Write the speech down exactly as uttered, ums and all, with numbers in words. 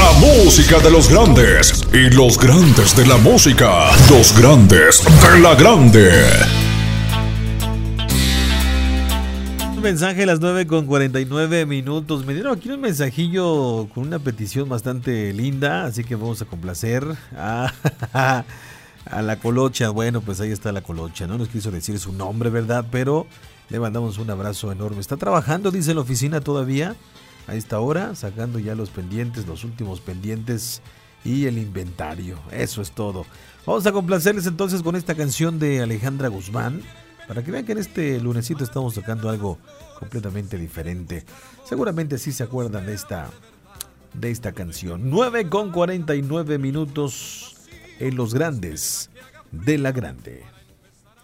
La música de los grandes y los grandes de la música. Los grandes de la grande. Un mensaje a las nueve con cuarenta y nueve minutos. Me dieron aquí un mensajillo con una petición bastante linda, así que vamos a complacer a, a la Colocha. Bueno, pues ahí está la Colocha. No nos quiso decir su nombre, ¿verdad? Pero le mandamos un abrazo enorme. Está trabajando, dice, en la oficina todavía a esta hora, sacando ya los pendientes, los últimos pendientes y el inventario. Eso es todo. Vamos a complacerles entonces con esta canción de Alejandra Guzmán, para que vean que en este lunesito estamos tocando algo completamente diferente. Seguramente sí se acuerdan de esta, de esta canción. nueve con cuarenta y nueve minutos en los grandes de la grande.